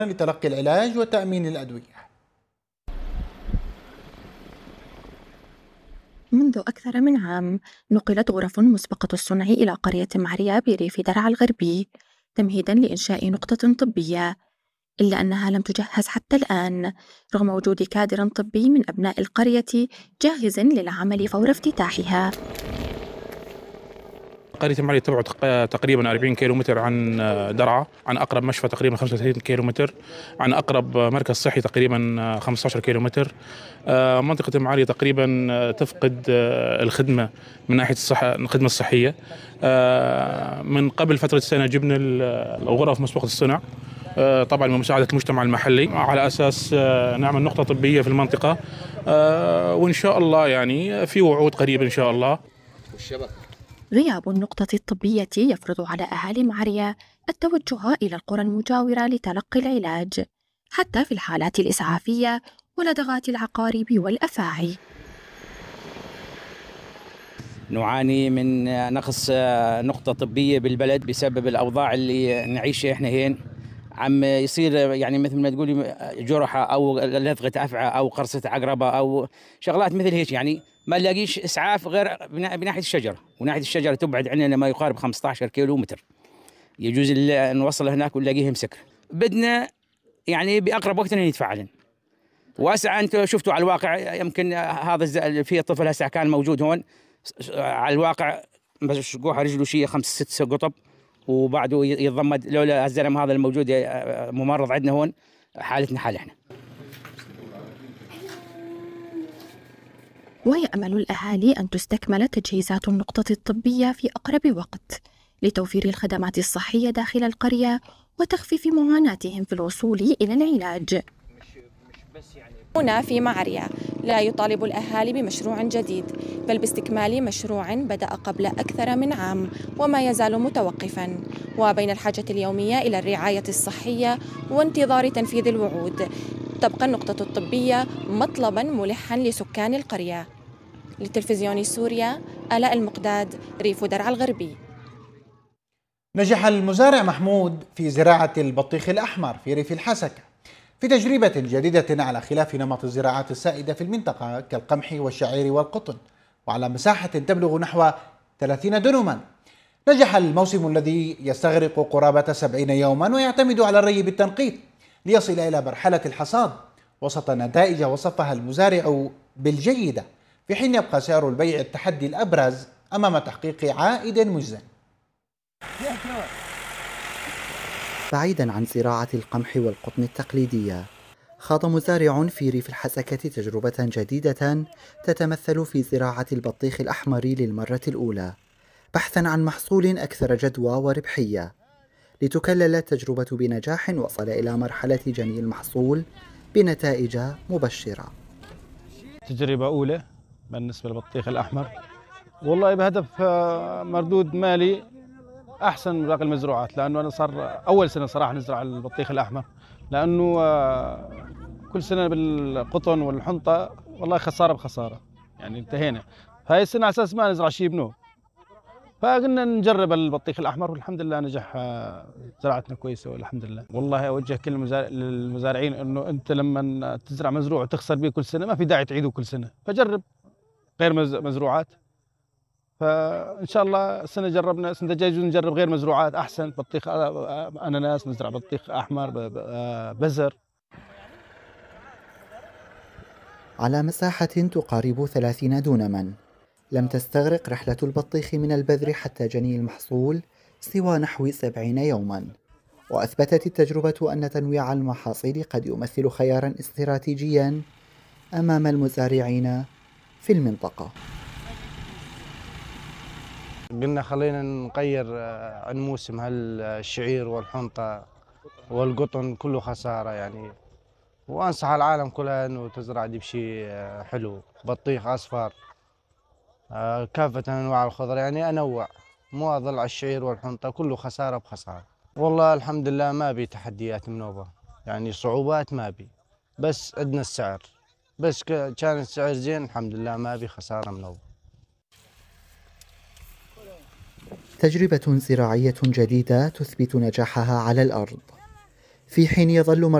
لتلقي العلاج وتأمين الأدوية. منذ أكثر من عام نقلت غرف مسبقة الصنع إلى قرية معرية بريف درعا الغربي تمهيدا لإنشاء نقطة طبية، إلا أنها لم تجهز حتى الآن رغم وجود كادر طبي من أبناء القرية جاهز للعمل فور افتتاحها. قرية معرية تبعد تقريبا 40 كيلومتر عن درعا، عن أقرب مشفى تقريبا 35 كيلومتر، عن أقرب مركز صحي تقريبا 15 كيلومتر. منطقة معرية تقريبا تفقد الخدمة من ناحية الخدمة الصحية. من قبل فترة سنة جبنا الغرف مسبقة الصنع طبعا بمساعدة المجتمع المحلي على أساس نعمل نقطة طبية في المنطقة، وإن شاء الله يعني في وعود قريبة إن شاء الله. غياب النقطة الطبية يفرض على أهالي معرية التوجه إلى القرى المجاورة لتلقي العلاج حتى في الحالات الإسعافية ولدغات العقارب والأفاعي. نعاني من نقص نقطة طبية بالبلد بسبب الأوضاع اللي نعيشها إحنا هين. عم يصير يعني مثل ما تقولي جرحة أو لدغة أفعى أو قرصة عقربة أو شغلات مثل هيك، يعني ما نلاقيش إسعاف غير بناحية الشجرة، وناحية الشجرة تبعد عننا ما يقارب 15 كيلو متر، يجوز نوصل هناك ونلاقيها مسكر. بدنا يعني بأقرب وقت نتفاعل. واسع أنتم شفتوا على الواقع، يمكن هذا في طفل هسه كان موجود هون على الواقع بس رجله شيء 5-6 قطب وبعده يتضمد، لولا الزلمه هذا الموجود ممرض عندنا هون حالتنا حال احنا. ويأمل الأهالي أن تستكمل تجهيزات النقطة الطبية في أقرب وقت لتوفير الخدمات الصحية داخل القرية وتخفيف معاناتهم في الوصول إلى العلاج. هنا في معرية لا يطالب الأهالي بمشروع جديد، بل باستكمال مشروع بدأ قبل أكثر من عام وما يزال متوقفاً، وبين الحاجة اليومية إلى الرعاية الصحية وانتظار تنفيذ الوعود تبقى النقطة الطبية مطلباً ملحاً لسكان القرية. لتلفزيون سوريا، آلاء المقداد، ريف درعا الغربي. نجح المزارع محمود في زراعة البطيخ الأحمر في ريف الحسكة في تجربة جديدة على خلاف نمط الزراعات السائدة في المنطقة كالقمح والشعير والقطن، وعلى مساحة تبلغ نحو 30 دنما. نجح الموسم الذي يستغرق قرابة 70 يوما ويعتمد على الري بالتنقيط ليصل إلى مرحلة الحصاد وسط نتائج وصفها المزارع بالجيدة، في حين يبقى سعر البيع التحدي الأبرز أمام تحقيق عائد مجزٍ. بعيدا عن زراعة القمح والقطن التقليدية، خاض مزارع في ريف الحسكة تجربة جديدة تتمثل في زراعة البطيخ الأحمر للمرة الأولى، بحثا عن محصول أكثر جدوى وربحية. لتكلل التجربة بنجاح وصل إلى مرحلة جني المحصول بنتائج مبشرة. تجربة أولى بالنسبة للبطيخ الأحمر، والله بهدف مردود مالي أحسن من باقي المزروعات، لأنه أنا صار أول سنة صراحة نزرع البطيخ الأحمر، لأنه كل سنة بالقطن والحنطة والله خسارة بخسارة، يعني انتهينا. هاي السنة على أساس ما نزرع شيء بنو، فقلنا نجرب البطيخ الأحمر والحمد لله نجح، زراعتنا كويسة والحمد لله. والله أوجه كل المزارعين إنه أنت لما تزرع مزروع وتخسر به كل سنة ما في داعي تعيده كل سنة، فجرب غير مزروعات. فان شاء الله السنه جربنا، السنه الجايه نجرب غير مزروعات احسن، بطيخ اناناس، نزرع بطيخ احمر، بزر. على مساحة تقارب 30 دونما، لم تستغرق رحلة البطيخ من البذر حتى جني المحصول سوى نحو 70 يوما، وأثبتت التجربة أن تنويع المحاصيل قد يمثل خيارا استراتيجيا أمام المزارعين في المنطقة. قلنا خلينا نغير عن موسم هالشعير والحنطة والقطن كله خسارة يعني، وأنصح العالم كلها أنه تزرع دي بشيء حلو، بطيخ أصفر، كافة أنواع الخضر، يعني أنوع، مو أظل على الشعير والحنطة كله خسارة بخسارة. والله الحمد لله ما بي تحديات منوبة، يعني صعوبات ما بي، بس عندنا السعر، بس كان السعر زين الحمد لله ما بي خسارة منوبة. تجربة زراعية جديدة تثبت نجاحها على الأرض. في حين يظل